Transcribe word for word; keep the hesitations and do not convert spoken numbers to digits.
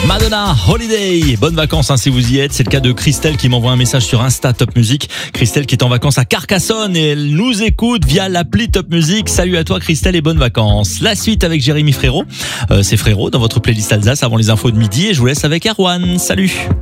Madonna, Holiday. Bonnes vacances hein, si vous y êtes. C'est le cas de Christelle qui m'envoie un message sur Insta Top Music. Christelle qui est en vacances à Carcassonne et elle nous écoute via l'appli Top Music. Salut à toi Christelle et bonnes vacances. La suite avec Jérémy Frérot. Euh, c'est Frérot dans votre playlist Alsace avant les infos de midi et je vous laisse avec Erwan. Salut.